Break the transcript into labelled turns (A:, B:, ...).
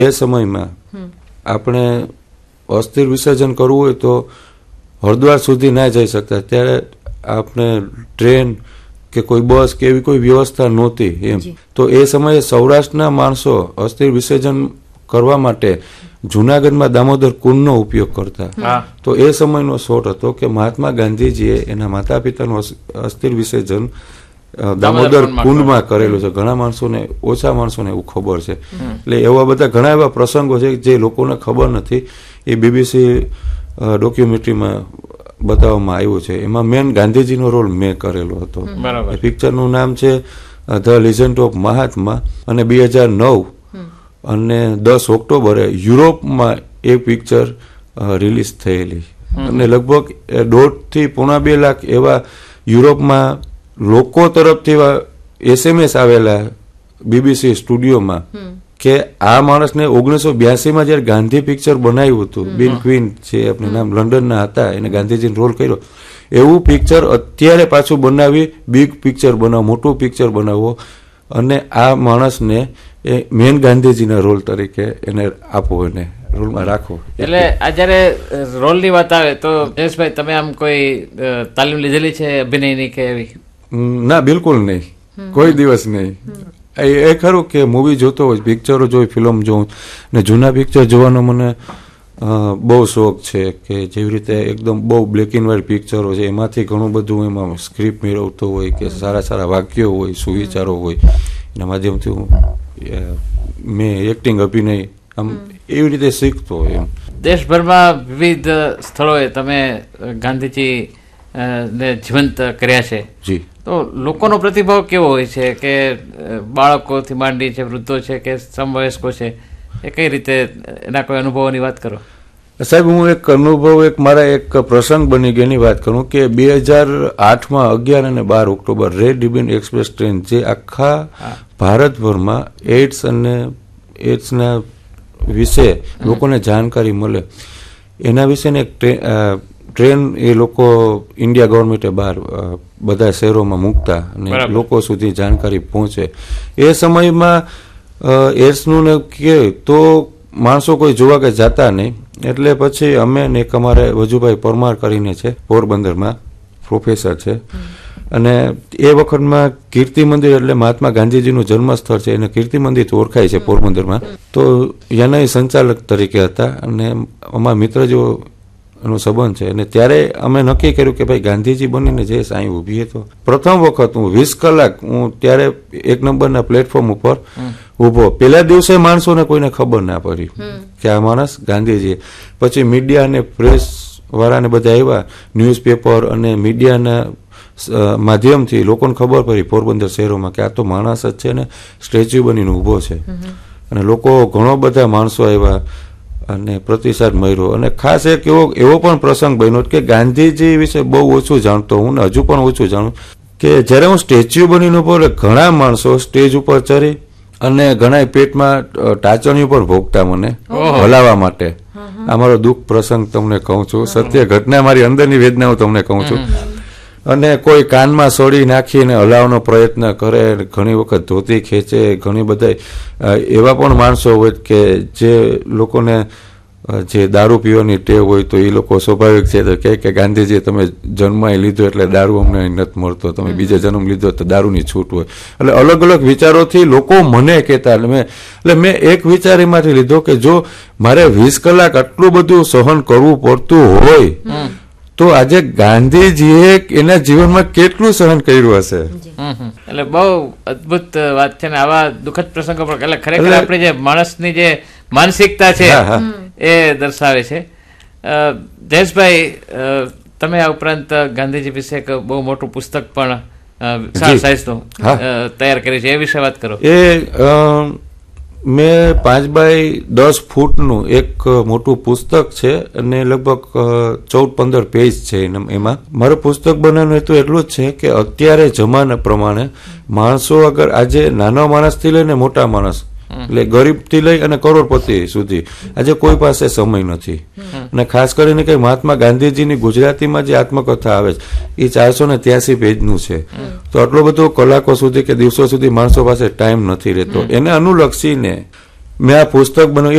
A: એ સમયમાં આપણે અસ્થિર વિસર્જન કરવું હોય તો હરિદ્વાર સુધી ના જઈ શકતા, ત્યારે આપણે ટ્રેન કે કોઈ બસ કે એવી કોઈ વ્યવસ્થા નહોતી એમ. તો એ સમયે સૌરાષ્ટ્રના માણસો અસ્થિર વિસર્જન કરવા માટે જુનાગઢમાં દામોદર કુંડનો ઉપયોગ કરતા. તો એ સમયનો શોટ હતો કે મહાત્મા ગાંધીજીએ એના માતા પિતાનું અસ્થિર વિસર્જન દામોદર કુંડમાં કરેલું છે. ઘણા માણસોને, ઓછા માણસોને એવું ખબર છે. એટલે એવા બધા ઘણા એવા પ્રસંગો છે જે લોકોને ખબર નથી. એ BBC ડોક્યુમેન્ટરીમાં બતાવવામાં આવ્યું છે. એમાં મેન ગાંધીજીનો રોલ મેં કરેલો હતો. પિક્ચરનું નામ છે ધ લિજન્ડ ઓફ મહાત્મા, અને 2009 અને 10 ઓક્ટોબરે યુરોપમાં એ પિક્ચર રિલીઝ થયેલી. અને લગભગ 1.5 થી 2.5 લાખ એવા યુરોપમાં લોકો તરફથી SMS આવેલા BBC સ્ટુડિયોમાં કે આ માણસને 1982માં જયારે ગાંધી પિક્ચર બનાવ્યું હતું, બિન ક્વીન છે આપનું નામ, લંડનના હતા, એને ગાંધીજીનો રોલ કર્યો, એવું પિક્ચર અત્યારે પાછું બનાવી બિગ પિક્ચર બનાવો, મોટું પિક્ચર બનાવો, અને આ માણસને એ મેન ગાંધીજીના રોલ તરીકે એને આપો, એને રોલમાં રાખો.
B: એટલે આ જયારે રોલની વાત આવે તો જયેશભાઈ, તમે આમ કોઈ તાલીમ લીધેલી છે અભિનયની કે એવી?
A: ના, બિલકુલ નહીં, કોઈ દિવસ નહીં. એ ખરું કે મૂવી જોતો હોય, પિક્ચરો જોઈ, ફિલ્મ જોઉં, ને જૂના પિક્ચર જોવાનો મને બહુ શોખ છે. કે જેવી રીતે એકદમ બહુ બ્લેક એન્ડ વ્હાઇટ પિક્ચરો છે, એમાંથી ઘણું બધું એમાં સ્ક્રિપ્ટ મેળવતો હોય, કે સારા સારા વાક્યો હોય, સુવિચારો હોય, એના માધ્યમથી મેં એક્ટિંગ, અભિનય આમ એવી રીતે શીખતો હોય. એમ
B: દેશભરમાં વિવિધ સ્થળોએ તમે ગાંધીજી ને જીવંત કર્યા છે.
A: જી.
B: તો લોકોનો પ્રતિભાવ કેવો હોય છે? કે બાળકોથી માંડી છે, વૃદ્ધો છે કે સમવયસ્કો છે, એ કઈ રીતે એના કોઈ અનુભવોની વાત કરો?
A: સાહેબ, હું એક અનુભવ, એક મારા એક પ્રસંગ બની ગયો એની વાત કરું કે 2008માં 11 અને 12 October red ribbon express train, જે આખા ભારતભરમાં એડ્સના વિશે લોકોને જાણકારી મળે એના વિશેની એક ટ્રેન એ લોકો ઇન્ડિયા ગવર્મેન્ટે બહાર બધા શહેરોમાં મૂકતા અને લોકો સુધી જાણકારી પહોંચે. એ સમયમાં એડ્સનું ને કે તો માણસો કોઈ જોવા કે જતા નહીં. એટલે પછી અમે ને એક અમારે વજુભાઈ પરમાર કરીને છે, પોરબંદરમાં પ્રોફેસર છે, અને એ વખતમાં કીર્તિ મંદિર, એટલે મહાત્મા ગાંધીજીનું જન્મસ્થળ છે, એને કીર્તિ મંદિર ઓળખાય છે પોરબંદરમાં. તો એના સંચાલક તરીકે હતા, અને અમારા મિત્ર જેવો એનો સંબંધ છે. અને ત્યારે અમે નક્કી કર્યું કે ભાઈ ગાંધીજી બનીને જે સાંઈ ઊભી હતો. પ્રથમ વખત હું 20 કલાક હું ત્યારે 1 નંબરના પ્લેટફોર્મ ઉપર ઊભો. પહેલા દિવસે માણસોને કોઈને ખબર ના પડી કે આ માણસ ગાંધીજી. પછી મીડિયા અને પ્રેસ વાળાને બધા આવ્યા, ન્યૂઝપેપર અને મીડિયાના માધ્યમથી લોકોને ખબર પડી પોરબંદર શહેરોમાં કે આ તો માણસ જ છે ને સ્ટેચ્યુ બનીને ઊભો છે. અને લોકો, ઘણો બધા માણસો આવ્યા અને પ્રતિસાદ મળ્યો. અને ખાસ એક એવો પણ પ્રસંગ બન્યો કે ગાંધીજી વિશે બહુ ઓછું જાણતો હું, ને હજુ પણ ઓછું જાણું, કે જ્યારે હું સ્ટેચ્યુ બનીને ઊભો, ઘણા માણસો સ્ટેજ ઉપર ચડી અને ઘણા પેટમાં ટાચણી ઉપર ભોગતા મને હલાવવા માટે. આ મારો દુઃખ પ્રસંગ તમને કહું છું, સત્ય ઘટના, મારી અંદરની વેદના હું તમને કહું છું. અને કોઈ કાનમાં સોડી નાખીને હલાવવાનો પ્રયત્ન કરે, ઘણી વખત ધોતી ખેંચે. ઘણી બધા એવા પણ માણસો હોય કે જે લોકોને જે દારૂ પીવાની ટેવ હોય, તો એ લોકો સ્વાભાવિક છે તો કે ગાંધીજી તમે જન્મ લીધો એટલે દારૂ અમને નથી મળતો, તમે બીજો જન્મ લીધો તો દારૂની છૂટ હોય. એટલે અલગ અલગ વિચારોથી લોકો મને કહેતા. એટલે મેં એક વિચાર એમાંથી લીધો કે જો મારે 20 કલાક આટલું બધું સહન કરવું પડતું હોય તો આજે ગાંધીજીએ એના જીવનમાં કેટલું સહન કર્યું હશે.
B: એટલે બહુ અદભુત વાત છે ને આવા દુઃખદ પ્રસંગો પર. એટલે ખરેખર આપણે જે માણસની જે માનસિકતા છે એ દર્શાવે છે. જયેશભાઈ, તમે આ ઉપરાંત ગાંધીજી વિશે એક બહુ મોટું પુસ્તક પણ સાઈઝનું તૈયાર કર્યું છે, એ વિશે વાત કરો.
A: મેં 5x10 ફૂટનું એક મોટું પુસ્તક છે, અને લગભગ 14-15 પેજ છે. એમાં મારું પુસ્તક બનાવવાનું હેતુ એટલું જ છે કે અત્યારે જમાના પ્રમાણે માણસો અગર આજે નાનો માણસથી લઈને મોટા માણસ, એટલે ગરીબથી લઈ અને કરોડપતિ સુધી આજે કોઈ પાસે સમય નથી. અને ખાસ કરીને કે મહાત્મા ગાંધીજીની ગુજરાતીમાં જે આત્મકથા આવે છે એ 483 પેજનું છે. તો આટલો બધો કલાકો સુધી કે દિવસો સુધી માણસો પાસે ટાઈમ નથી રહેતો. એને અનુલક્ષીને મેં આ પુસ્તક બનાવ્યું